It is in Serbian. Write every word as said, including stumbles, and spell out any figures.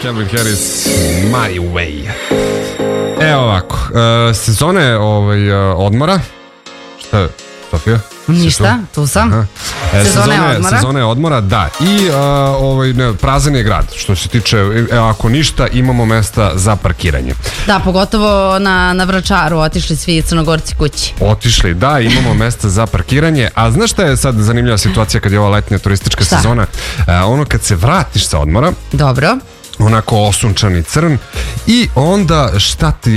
Calvin Harris, My Way. Evo ovako, uh, sezone ovaj, uh, odmora. Šta je, Sofija? Ništa, tu, tu sam. E, sezone, sezone odmora. Sezone odmora, da. I uh, ovaj, ne, prazan je grad. Što se tiče, e, ako ništa, imamo mesta za parkiranje. Da, pogotovo na, na Vračaru otišli svi Crnogorci kući. Otišli, da, imamo mesta za parkiranje. A znaš šta je sad zanimljiva situacija kad je ova letnja turistička šta? sezona? Uh, ono kad se vratiš sa odmora, dobro, onako osunčan i crn, i onda šta ti